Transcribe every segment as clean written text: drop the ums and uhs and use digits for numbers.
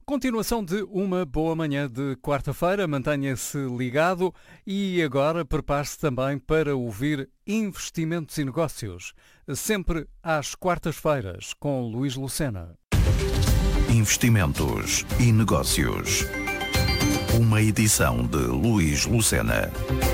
Continuação de uma boa manhã de quarta-feira, mantenha-se ligado e agora prepare-se também para ouvir Investimentos e Negócios, sempre às quartas-feiras, com Luís Lucena. Investimentos e Negócios, uma edição de Luís Lucena.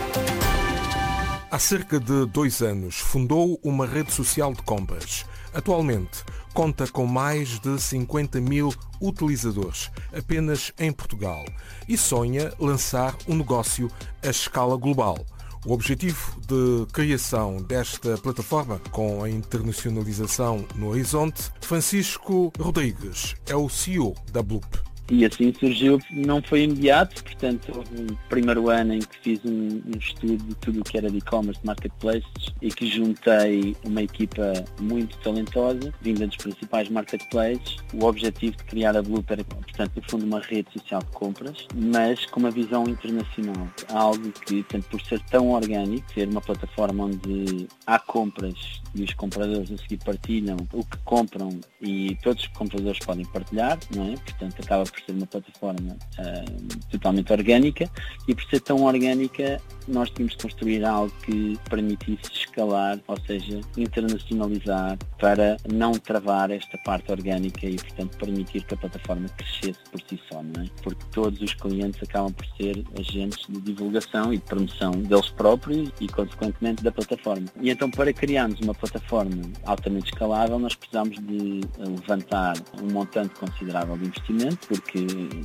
Há cerca de 2 anos fundou uma rede social de compras. Atualmente conta com mais de 50 mil utilizadores, apenas em Portugal, e sonha lançar um negócio a escala global. O objetivo de criação desta plataforma, com a internacionalização no horizonte, Francisco Rodrigues é o CEO da Bloop. E assim surgiu, não foi imediato, portanto houve um primeiro ano em que fiz um estudo de tudo o que era de e-commerce, marketplaces, e que juntei uma equipa muito talentosa, vinda dos principais marketplaces. O objetivo de criar a Bloop era, portanto, no fundo, uma rede social de compras, mas com uma visão internacional. Algo que, portanto, por ser tão orgânico, ser uma plataforma onde há compras e os compradores a seguir partilham o que compram e todos os compradores podem partilhar, não é? Portanto, acaba por ser uma plataforma totalmente orgânica, e por ser tão orgânica nós tínhamos de construir algo que permitisse escalar, ou seja, internacionalizar, para não travar esta parte orgânica e, portanto, permitir que a plataforma crescesse por si só, não é? Porque todos os clientes acabam por ser agentes de divulgação e de promoção deles próprios e, consequentemente, da plataforma. E então, para criarmos uma plataforma altamente escalável, nós precisamos de levantar um montante considerável de investimento, porque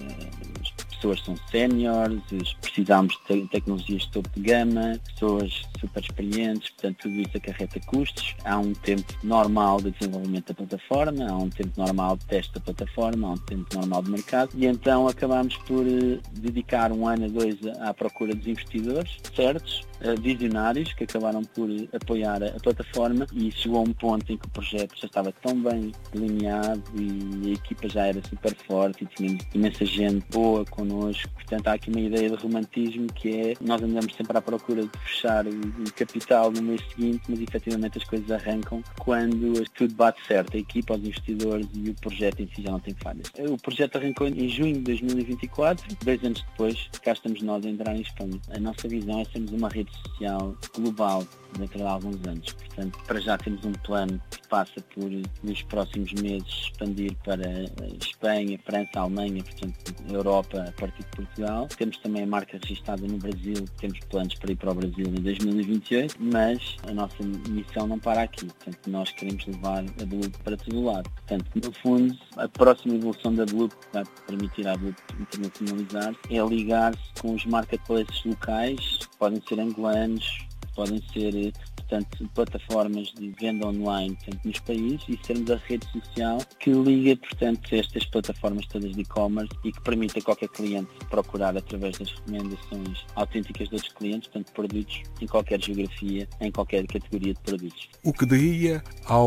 as pessoas são séniores, precisamos de tecnologias de topo de gama, pessoas super experientes, portanto tudo isso acarreta custos. Há um tempo normal de desenvolvimento da plataforma, há um tempo normal de teste da plataforma, há um tempo normal de mercado, e então acabamos por dedicar 1 ano a 2 à procura dos investidores certos, visionários, que acabaram por apoiar a plataforma, e chegou a um ponto em que o projeto já estava tão bem delineado e a equipa já era super forte e tínhamos imensa gente boa connosco. Portanto, há aqui uma ideia de romantismo, que é, nós andamos sempre à procura de fechar o capital no mês seguinte, mas efetivamente as coisas arrancam quando tudo bate certo, a equipa, os investidores e o projeto em si já não tem falhas. O projeto arrancou em junho de 2024, 2 anos depois, cá estamos nós a entrar em Espanha. A nossa visão é sermos uma rede social global dentro de alguns anos. Portanto, para já temos um plano que passa por, nos próximos meses, expandir para Espanha, França, Alemanha, portanto, Europa, a partir de Portugal. Temos também a marca registada no Brasil, temos planos para ir para o Brasil em 2028, mas a nossa missão não para aqui. Portanto, nós queremos levar a Bloop para todo o lado. Portanto, no fundo, a próxima evolução da Bloop, que vai permitir à Bloop internacionalizar, é ligar-se com os marketplaces locais, podem ser angolanos, podem ser, portanto, plataformas de venda online, portanto, nos países, e sermos a rede social que liga, portanto, estas plataformas todas de e-commerce e que permite a qualquer cliente procurar, através das recomendações autênticas de outros clientes, portanto, produtos em qualquer geografia, em qualquer categoria de produtos. O que diria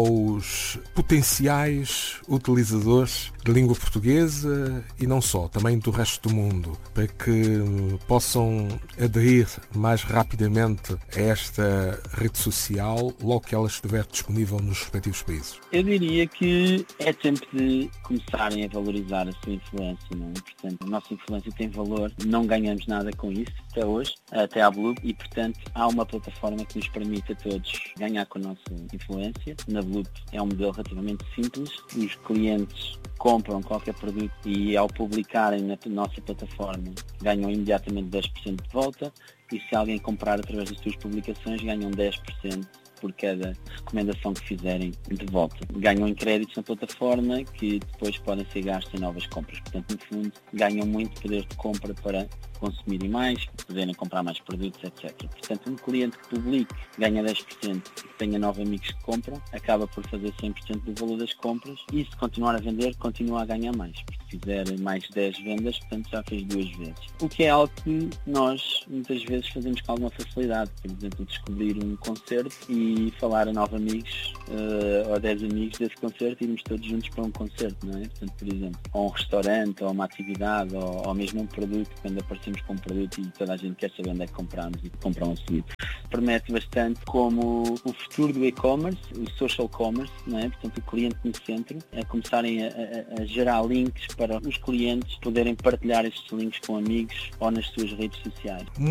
aos potenciais utilizadores de língua portuguesa e não só, também do resto do mundo, para que possam aderir mais rapidamente a esta rede social logo que ela estiver disponível nos respectivos países? Eu diria que é tempo de começarem a valorizar a sua influência, não é? Portanto, a nossa influência tem valor, não ganhamos nada com isso até hoje, até à Bloop, e portanto há uma plataforma que nos permite a todos ganhar com a nossa influência. Na Bloop é um modelo relativamente simples, os clientes compram qualquer produto e, ao publicarem na nossa plataforma, ganham imediatamente 10% de volta, e se alguém comprar através das suas publicações, ganham 10% por cada recomendação que fizerem de volta. Ganham em créditos na plataforma, que depois podem ser gastos em novas compras. Portanto, no fundo, ganham muito poder de compra para consumirem mais, poderem comprar mais produtos, etc. Portanto, um cliente que publique ganha 10% e que tenha 9 amigos que compram, acaba por fazer 100% do valor das compras, e se continuar a vender, continua a ganhar mais. Se fizer mais 10 vendas, portanto, já fez 2 vezes. O que é algo que nós muitas vezes fazemos com alguma facilidade. Por exemplo, descobrir um concerto e falar a 9 amigos ou 10 amigos desse concerto e irmos todos juntos para um concerto, não é? Portanto, por exemplo, ou um restaurante, ou uma atividade, ou mesmo um produto, quando aparecemos com um produto e toda a gente quer saber onde é que compramos e compram a seguir. promete bastante como o futuro do e-commerce, o social commerce, não é? Portanto, o cliente no centro, a começarem a gerar links para os clientes poderem partilhar estes links com amigos ou nas suas redes sociais.